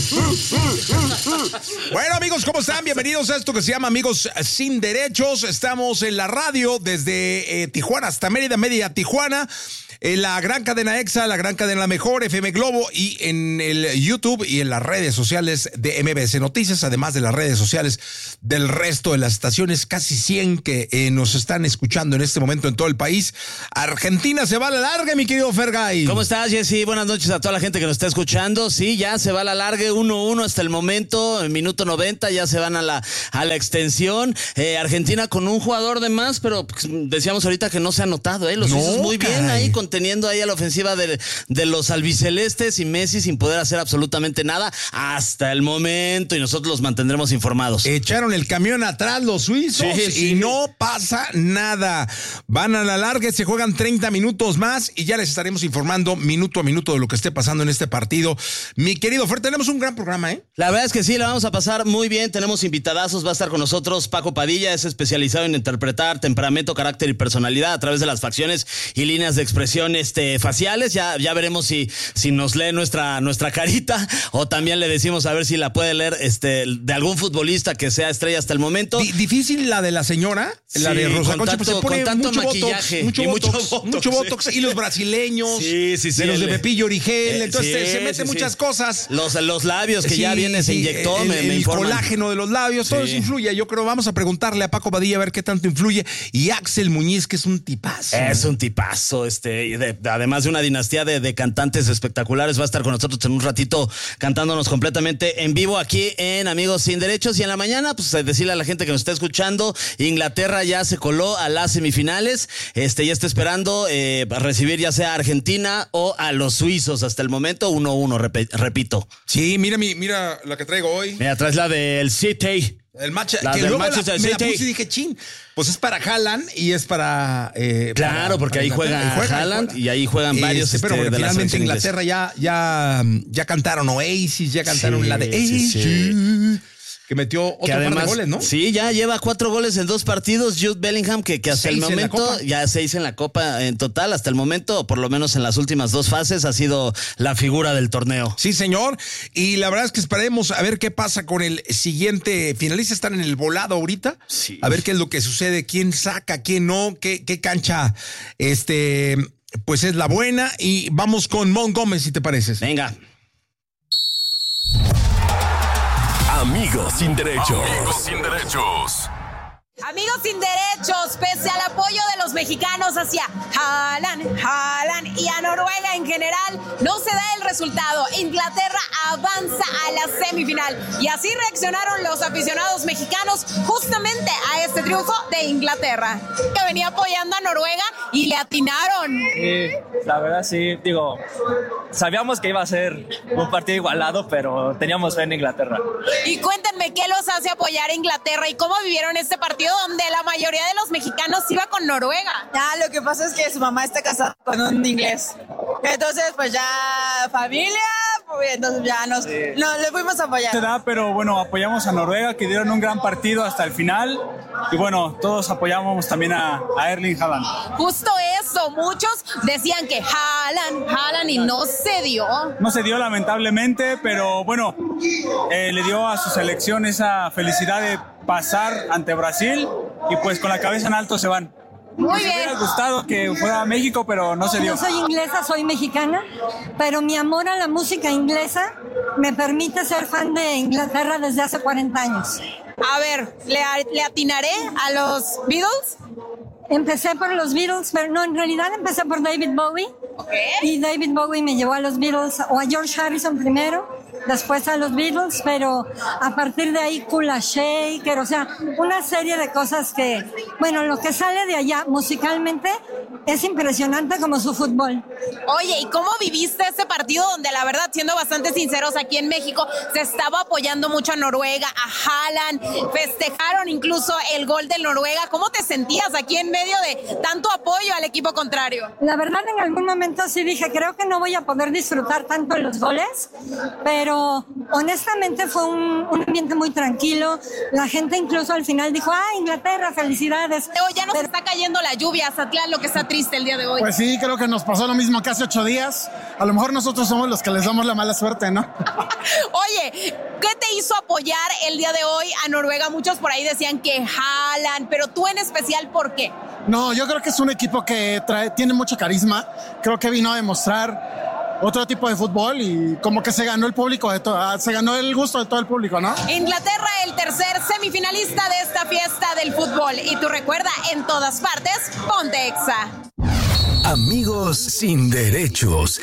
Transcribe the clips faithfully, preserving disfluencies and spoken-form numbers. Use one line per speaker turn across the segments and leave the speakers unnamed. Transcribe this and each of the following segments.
Bueno, amigos, ¿cómo están? Bienvenidos a esto que se llama Amigos Sin Derechos. Estamos en la radio desde eh, Tijuana hasta Mérida, Mérida, Tijuana. En la gran cadena EXA, la gran cadena La Mejor, F M Globo y en el YouTube y en las redes sociales de M B S Noticias, además de las redes sociales del resto de las estaciones, casi cien que eh, nos están escuchando en este momento en todo el país. Argentina se va a la larga, mi querido Fergay.
¿Cómo estás, Jesse? Buenas noches a toda la gente que nos está escuchando. Sí, ya se va a la larga, uno uno hasta el momento, en minuto noventa, ya se van a la, a la extensión. Eh, Argentina con un jugador de más, pero pues, decíamos ahorita que no se ha notado, ¿eh? Los
no,
suizos muy
caray.
bien ahí con teniendo ahí a la ofensiva de, de los albicelestes y Messi sin poder hacer absolutamente nada hasta el momento, y nosotros los mantendremos informados.
Echaron el camión atrás los suizos
sí, sí.
y no pasa nada. Van a la larga, se juegan treinta minutos más y ya les estaremos informando minuto a minuto de lo que esté pasando en este partido. Mi querido Fer, tenemos un gran programa, ¿eh?
La verdad es que sí, la vamos a pasar muy bien. Tenemos invitadazos, va a estar con nosotros Paco Padilla, es especializado en interpretar temperamento, carácter y personalidad a través de las facciones y líneas de expresión este, faciales. Ya, ya veremos si, si nos lee nuestra, nuestra carita o también le decimos a ver si la puede leer este, de algún futbolista que sea estrella hasta el momento.
D- difícil la de la señora,
sí,
la de Rosa Concha, pues se pone
con tanto
mucho
maquillaje
botox, mucho
y
botox,
mucho botox,
mucho botox
sí.
Y los brasileños,
sí, sí, sí,
de los de
el,
Pepillo Origel,
eh,
entonces
sí,
se mete
sí,
muchas
sí.
cosas.
Los, los labios que
sí,
ya viene, se
sí,
inyectó,
el,
me,
el,
me
el
informan.
colágeno de los labios, todo
sí.
eso influye. Yo creo, vamos a preguntarle a Paco Padilla a ver qué tanto influye. Y Axel Muñiz, que es un tipazo.
Es un tipazo, este, de, de, además de una dinastía de, de cantantes espectaculares, va a estar con nosotros en un ratito cantándonos completamente en vivo aquí en Amigos Sin Derechos. Y en la mañana, pues decirle a la gente que nos está escuchando, Inglaterra ya se coló a las semifinales, este, ya está esperando eh, recibir ya sea a Argentina o a los suizos. Hasta el momento uno uno, rep- repito.
Sí, mira, mi, mira la que traigo hoy.
Mira, traes la del City.
El match,
La
que
del
luego la,
Manchester
me la
City.
puse y dije, chin, pues es para Haaland y es para... Eh,
Claro,
para,
porque
para
ahí
Inglaterra.
juega Haaland y ahí juegan varios
Este, pero
este,
bueno,
de la
finalmente
selección
Inglaterra ya, ya, ya cantaron Oasis, ya cantaron
Sí,
la de
sí,
Oasis,
sí.
que metió otro
Que además,
par de goles, ¿no?
Sí, ya lleva cuatro goles en dos partidos. Jude Bellingham, que, que hasta
Seis
el
en la
momento,
Copa.
ya seis en la Copa en total, hasta el momento, o por lo menos en las últimas dos fases, ha sido la figura del torneo.
Sí, señor. Y la verdad es que esperemos a ver qué pasa con el siguiente finalista. Están en el volado ahorita.
Sí.
A ver qué es lo que sucede, quién saca, quién no, qué, qué cancha este, pues es la buena. Y vamos con Mon Gómez, si te pareces.
Venga.
Amigos Sin Derechos. Amigos Sin Derechos.
Amigos Sin Derechos, pese al apoyo de los mexicanos hacia Haaland, Haaland y a Noruega en general, no se da el resultado. Inglaterra avanza a la semifinal y así reaccionaron los aficionados mexicanos justamente a este triunfo de Inglaterra, que venía apoyando a Noruega y le atinaron.
Sí, la verdad sí, digo, sabíamos que iba a ser un partido igualado, pero teníamos fe en Inglaterra.
Y cuéntenme qué los hace apoyar a Inglaterra y cómo vivieron este partido donde la mayoría de los mexicanos iba con Noruega.
Ah, lo que pasa es que su mamá está casada con un inglés. Entonces, pues ya familia, pues entonces ya nos,
Sí.
nos le fuimos a apoyar.
Se da, pero bueno, apoyamos a Noruega, que dieron un gran partido hasta el final. Y bueno, todos apoyamos también a, a Erling Haaland.
Justo eso, muchos decían que Haaland, Haaland y no se dio.
No se dio lamentablemente, pero bueno, eh, le dio a su selección esa felicidad de pasar ante Brasil y pues con la cabeza en alto se van.
Muy
Me
bien.
hubiera gustado que fuera a México, pero no se dio.
No soy inglesa, soy mexicana, pero mi amor a la música inglesa me permite ser fan de Inglaterra desde hace cuarenta años.
A ver, ¿le, le atinaré a los Beatles?
Empecé por los Beatles, pero no, en realidad empecé por David Bowie. Y David Bowie me llevó a los Beatles, o a George Harrison primero, después a los Beatles, pero a partir de ahí Kula Shaker, o sea, una serie de cosas que, bueno, lo que sale de allá musicalmente es impresionante como su fútbol.
Oye, ¿y cómo viviste este partido donde la verdad, siendo bastante sinceros, aquí en México se estaba apoyando mucho a Noruega, a Haaland, festejaron incluso el gol de Noruega? ¿Cómo te sentías aquí en medio de tanto apoyo al equipo contrario?
La verdad, en algún momento sí dije, creo que no voy a poder disfrutar tanto los goles, pero honestamente fue un, un ambiente muy tranquilo. La gente incluso al final dijo, ah, Inglaterra, felicidades.
Hoy ya nos Pero, está cayendo la lluvia, Zatlán, lo que está triste el día de hoy.
Pues sí, creo que nos pasó lo mismo que hace ocho días. A lo mejor nosotros somos los que les damos la mala suerte, ¿no?
Oye, ¿qué te hizo apoyar el día de hoy a Noruega? Muchos por ahí decían que Haaland, pero tú en especial, ¿por qué?
No, yo creo que es un equipo que trae, tiene mucho carisma. Creo que vino a demostrar otro tipo de fútbol y como que se ganó el público, de to- se ganó el gusto de todo el público, ¿no?
Inglaterra, el tercer semifinalista de esta fiesta del fútbol. Y tú recuerda, en todas partes, ponte Exa.
Amigos sin derechos.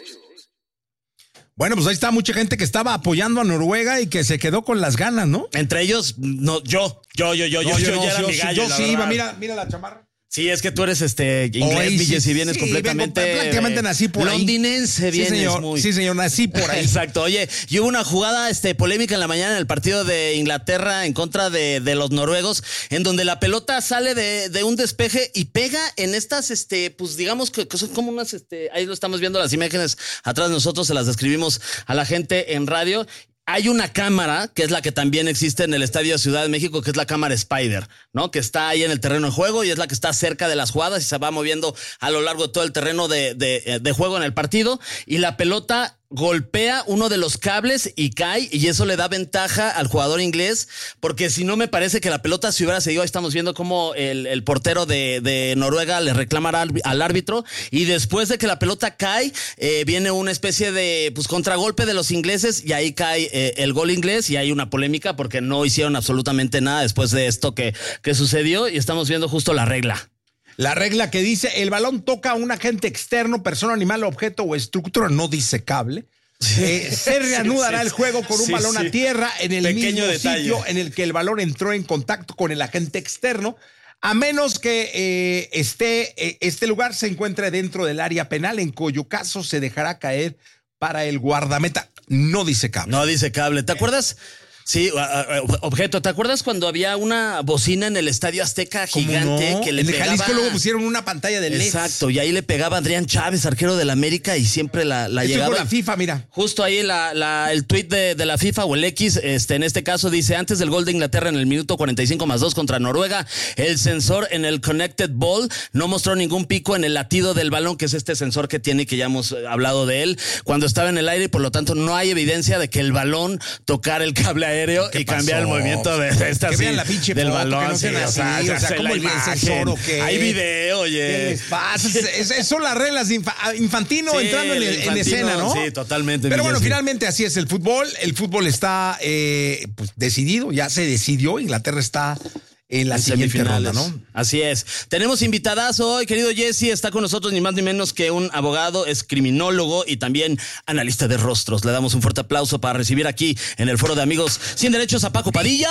Bueno, pues ahí está mucha gente que estaba apoyando a Noruega y que se quedó con las ganas, ¿no?
Entre ellos, no, yo, yo, yo, yo,
No,
yo,
yo
yo,
no,
ya era
yo
mi
sí,
gallo,
yo
la
sí
verdad.
iba, mira, mira la chamarra.
Sí, es que tú eres este inglés,
Oye,
Villes,
sí,
y vienes
sí,
completamente.
vengo prácticamente nací por ahí.
Londinense
Sí,
vienes
señor,
muy.
sí, señor, nací por ahí.
Exacto. Oye, y hubo una jugada este, polémica en la mañana en el partido de Inglaterra en contra de, de los noruegos, en donde la pelota sale de, de un despeje y pega en estas, este, pues digamos que, que son como unas, este, ahí lo estamos viendo las imágenes atrás de nosotros, se las describimos a la gente en radio. Hay una cámara, que es la que también existe en el Estadio Ciudad de México, que es la cámara Spider, ¿no? Que está ahí en el terreno de juego y es la que está cerca de las jugadas y se va moviendo a lo largo de todo el terreno de, de, de juego en el partido. Y la pelota golpea uno de los cables y cae, y eso le da ventaja al jugador inglés, porque si no me parece que la pelota se hubiera seguido. Ahí estamos viendo cómo el, el portero de, de Noruega le reclama al, al árbitro, y después de que la pelota cae, eh, viene una especie de pues contragolpe de los ingleses, y ahí cae eh, el gol inglés, y hay una polémica porque no hicieron absolutamente nada después de esto que, que sucedió, y estamos viendo justo la regla.
La regla que dice, el balón toca a un agente externo, persona, animal, objeto o estructura no disecable. Eh, se reanudará sí, sí, el juego con un sí, balón sí. a tierra en el Pequeño mismo detalle. Sitio en el que el balón entró en contacto con el agente externo, a menos que eh, esté, eh, este lugar se encuentre dentro del área penal, en cuyo caso se dejará caer para el guardameta no disecable.
No disecable. ¿Te acuerdas? Sí, objeto. ¿Te acuerdas cuando había una bocina en el Estadio Azteca gigante
no?
que le
en el
pegaba?
Jalisco luego pusieron una pantalla de L E D.
Exacto, y ahí le pegaba Adrián Chávez, arquero del América, y siempre la, la
Esto
llegaba.
Con la FIFA, mira.
Justo ahí la, la, el tuit de, de la FIFA o el X, este, en este caso dice, antes del gol de Inglaterra en el minuto cuarenta y cinco más dos contra Noruega, el sensor en el Connected Ball no mostró ningún pico en el latido del balón, que es este sensor que tiene, que ya hemos hablado de él, cuando estaba en el aire, y por lo tanto no hay evidencia de que el balón tocara el cable aéreo y cambiara el movimiento de, de esta,
que
sí,
vean la pinche
del
foto,
balón.
que no sean
sí,
así,
o sea,
o sea, ¿cómo el sensor o qué?
Hay video, oye.
¿Qué les pasa? Es, es, son las reglas de infa, Infantino sí, entrando en, Infantino, en escena, ¿no?
Sí, totalmente.
Pero bueno, finalmente así es el fútbol. El fútbol está eh, pues, decidido, ya se decidió. Inglaterra está en la en siguiente ronda, ¿no?
Así es. Tenemos invitadas hoy, querido Jesse, está con nosotros ni más ni menos que un abogado, es criminólogo y también analista de rostros. Le damos un fuerte aplauso para recibir aquí en el Foro de Amigos Sin Derechos a Paco Padilla.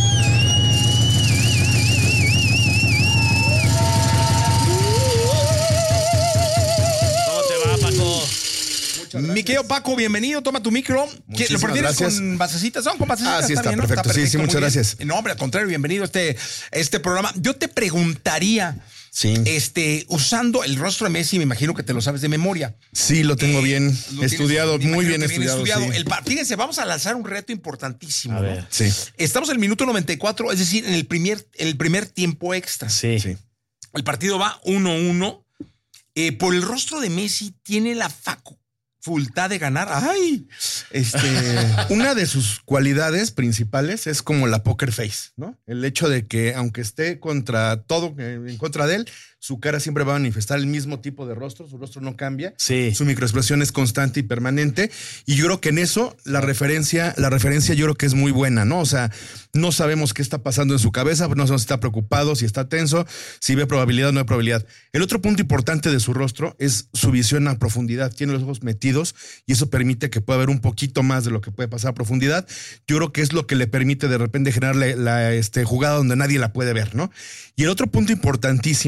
¿Cómo te va, Paco?
Mi querido Paco, bienvenido, toma tu micro.
Muchísimas
¿Lo tienes
gracias.
con basecitas? Son con basecitas.
Ah, sí, está,
bien,
perfecto.
¿no? Está
Sí, sí, muchas gracias.
No, hombre, al contrario, bienvenido a este, este programa. Yo te preguntaría,
sí.
este, usando el rostro de Messi, me imagino que te lo sabes de memoria.
Sí, lo tengo eh, bien lo estudiado, tienes, muy bien estudiado. bien estudiado.
Sí. El, fíjense, vamos a lanzar un reto importantísimo.
A ver.
¿no?
Sí.
Estamos en el minuto noventa y cuatro, es decir, en el primer, en el primer tiempo extra.
Sí. sí.
El partido va uno uno. Eh, por el rostro de Messi tiene la facu. Facultad de ganar. ¡Ay!
Este, una de sus cualidades principales es como la poker face, ¿no? El hecho de que, aunque esté contra todo, en contra de él, su cara siempre va a manifestar el mismo tipo de rostro, su rostro no cambia,
sí.
Su microexpresión es constante y permanente, y yo creo que en eso la referencia, la referencia yo creo que es muy buena, ¿no? O sea, no sabemos qué está pasando en su cabeza, no sabemos si está preocupado, si está tenso, si ve probabilidad o no hay probabilidad. El otro punto importante de su rostro es su visión a profundidad, tiene los ojos metidos y eso permite que pueda ver un poquito más de lo que puede pasar a profundidad. Yo creo que es lo que le permite de repente generar la, la este, jugada donde nadie la puede ver, ¿no? Y el otro punto importantísimo que vemos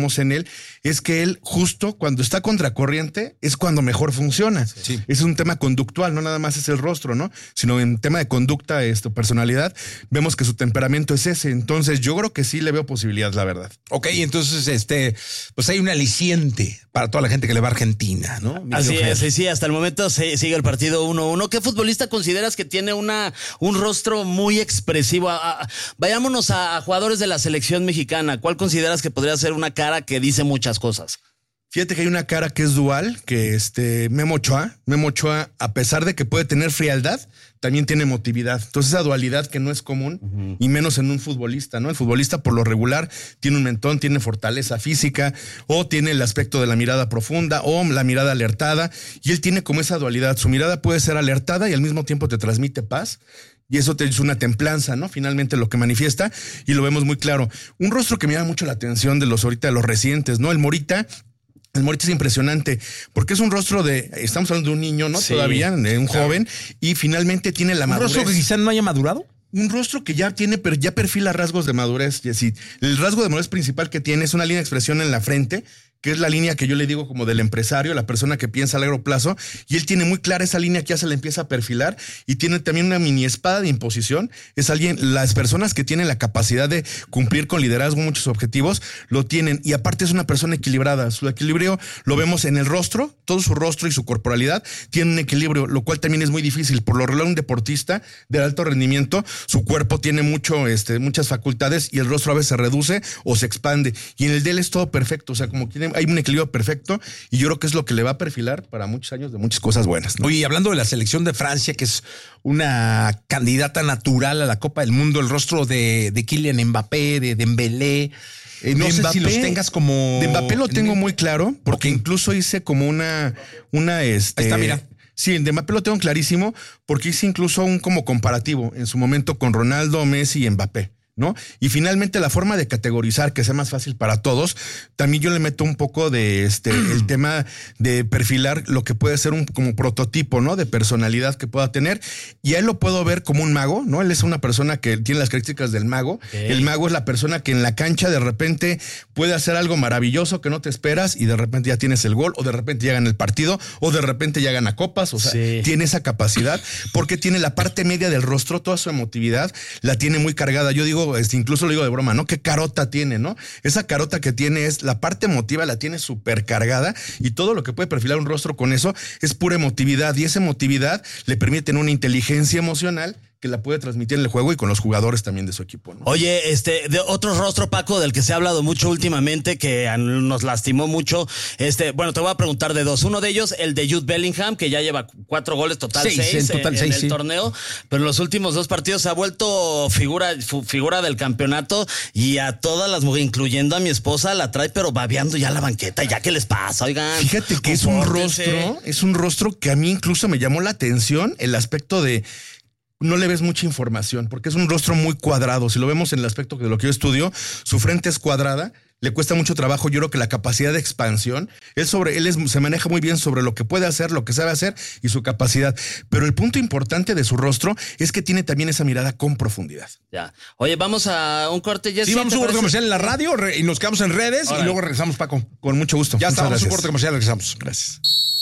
vemos en él es que él justo cuando está contracorriente es cuando mejor funciona. Sí. Es un tema conductual, no nada más es el rostro, ¿no? Sino en tema de conducta, esto, personalidad, vemos que su temperamento es ese. Entonces yo creo que sí le veo posibilidad, la verdad.
Ok, entonces este, pues hay un aliciente para toda la gente que le va a Argentina, ¿no?
Así es, sí, sí, hasta el momento se, sigue el partido uno uno. ¿Qué futbolista consideras que tiene una, un rostro muy expresivo? A, a, vayámonos a, a jugadores de la selección mexicana. ¿Cuál consideras que podría ser una cara que dice muchas cosas?
Fíjate que hay una cara que es dual, que este Memo Ochoa, Memo Ochoa, a pesar de que puede tener frialdad, también tiene emotividad. Entonces esa dualidad que no es común, uh-huh. y menos en un futbolista, ¿no? El futbolista por lo regular tiene un mentón, tiene fortaleza física, o tiene el aspecto de la mirada profunda, o la mirada alertada, y él tiene como esa dualidad. Su mirada puede ser alertada y al mismo tiempo te transmite paz. Y eso te es una templanza, ¿no? Finalmente lo que manifiesta, y lo vemos muy claro. Un rostro que me llama mucho la atención de los ahorita, de los recientes, ¿no? El Morita. El Morita es impresionante porque es un rostro de, estamos hablando de un niño, ¿no? Sí, todavía, de un claro. joven, y finalmente tiene la madurez.
¿Un rostro que quizá no haya madurado?
Un rostro que ya tiene, pero ya perfila rasgos de madurez. Y así, el rasgo de madurez principal que tiene es una línea de expresión en la frente, que es la línea que yo le digo como del empresario, la persona que piensa a largo plazo, y él tiene muy clara esa línea que ya se le empieza a perfilar, y tiene también una mini espada de imposición. Es alguien, las personas que tienen la capacidad de cumplir con liderazgo muchos objetivos, lo tienen, y aparte es una persona equilibrada. Su equilibrio lo vemos en el rostro, todo su rostro y su corporalidad tiene un equilibrio, lo cual también es muy difícil. Por lo regular, un deportista de alto rendimiento, su cuerpo tiene mucho, este, muchas facultades, y el rostro a veces se reduce o se expande, y en el de él es todo perfecto, o sea, como tiene, hay un equilibrio perfecto, y yo creo que es lo que le va a perfilar para muchos años de muchas cosas buenas, ¿no?
Oye, hablando de la selección de Francia, que es una candidata natural a la Copa del Mundo, el rostro de, de Kylian Mbappé, de Dembélé, eh, no de sé Mbappé, si los tengas como...
De Mbappé lo tengo muy claro, porque okay. incluso hice como una... una este,
Ahí está, mira.
Sí, de Mbappé lo tengo clarísimo, porque hice incluso un como comparativo en su momento con Ronaldo, Messi y Mbappé, ¿no? Y finalmente la forma de categorizar, que sea más fácil para todos, también yo le meto un poco de este el tema de perfilar lo que puede ser un como prototipo, ¿no? De personalidad que pueda tener, y a él lo puedo ver como un mago, ¿no? Él es una persona que tiene las características del mago. Okay. El mago es la persona que en la cancha de repente puede hacer algo maravilloso que no te esperas, y de repente ya tienes el gol, o de repente ya gana el partido, o de repente ya gana copas, o sea, sí. tiene esa capacidad, porque tiene la parte media del rostro, toda su emotividad la tiene muy cargada. Yo digo, Este, incluso lo digo de broma, ¿no? ¿Qué carota tiene, no? Esa carota que tiene es la parte emotiva, la tiene súper cargada, y todo lo que puede perfilar un rostro con eso es pura emotividad, y esa emotividad le permite tener una inteligencia emocional que la puede transmitir en el juego y con los jugadores también de su equipo, ¿no?
Oye, este, de otro rostro, Paco, del que se ha hablado mucho últimamente, que nos lastimó mucho, este, bueno, te voy a preguntar de dos. Uno de ellos, el de Jude Bellingham, que ya lleva cuatro goles, total seis, seis en, total en, seis, en el sí. torneo, pero en los últimos dos partidos se ha vuelto figura, figura del campeonato, y a todas las mujeres, incluyendo a mi esposa, la trae pero babeando ya la banqueta. ¿Ya qué les pasa? Oigan.
Fíjate que es un rostro, es un rostro que a mí incluso me llamó la atención, el aspecto de no le ves mucha información, porque es un rostro muy cuadrado. Si lo vemos en el aspecto de lo que yo estudio, su frente es cuadrada, le cuesta mucho trabajo. Yo creo que la capacidad de expansión, él, sobre, él es, se maneja muy bien sobre lo que puede hacer, lo que sabe hacer y su capacidad. Pero el punto importante de su rostro es que tiene también esa mirada con profundidad.
Ya. Oye, vamos a un corte, Jessy.
Sí, vamos a un corte comercial en la radio y nos quedamos en redes. Ahora, y luego regresamos, Paco.
Con mucho gusto.
Ya estamos en un
corte
comercial, regresamos.
Gracias.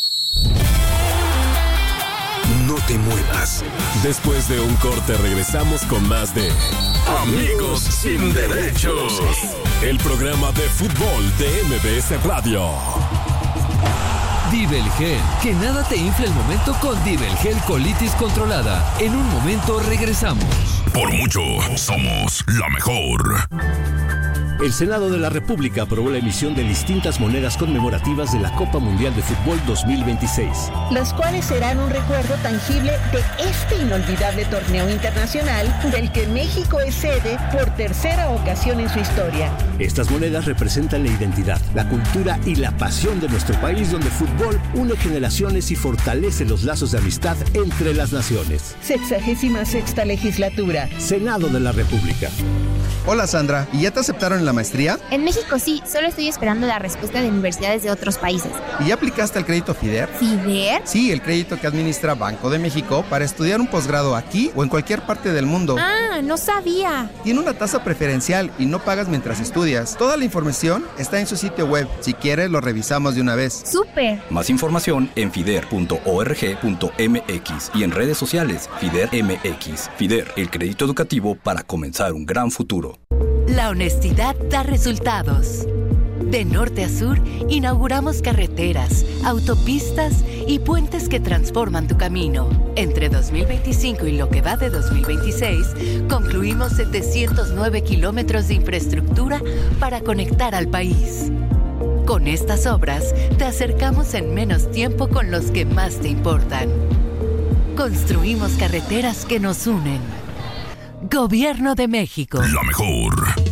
No te muevas.
Después de un corte regresamos con más de Amigos Sin Derechos, el programa de fútbol de M B S Radio.
Divelgel, que nada te infle el momento con Divelgel colitis controlada. En un momento regresamos.
Por mucho, somos la mejor.
El Senado de la República aprobó la emisión de distintas monedas conmemorativas de la Copa Mundial de Fútbol dos mil veintiséis.
Las cuales serán un recuerdo tangible de este inolvidable torneo internacional del que México es sede por tercera ocasión en su historia.
Estas monedas representan la identidad, la cultura y la pasión de nuestro país, donde el fútbol une generaciones y fortalece los lazos de amistad entre las naciones.
Sexagésima sexta legislatura.
Senado de la República.
Hola Sandra, ¿y ya te aceptaron en la maestría?
En México sí, solo estoy esperando la respuesta de universidades de otros países.
¿Y ya aplicaste al crédito FIDER?
¿FIDER?
Sí, el crédito que administra Banco de México para estudiar un posgrado aquí o en cualquier parte del mundo.
Ah, no sabía.
Tiene una tasa preferencial y no pagas mientras estudias. Toda la información está en su sitio web. Si quieres, lo revisamos de una vez.
¡Súper!
Más información en fider punto org punto m x y en redes sociales FIDER M X. FIDER, el crédito educativo para comenzar un gran futuro.
La honestidad da resultados. De norte a sur, inauguramos carreteras, autopistas y puentes que transforman tu camino. Entre dos mil veinticinco y lo que va de dos mil veintiséis, concluimos setecientos nueve kilómetros de infraestructura para conectar al país. Con estas obras, te acercamos en menos tiempo con los que más te importan. Construimos carreteras que nos unen. Gobierno de México.
La mejor.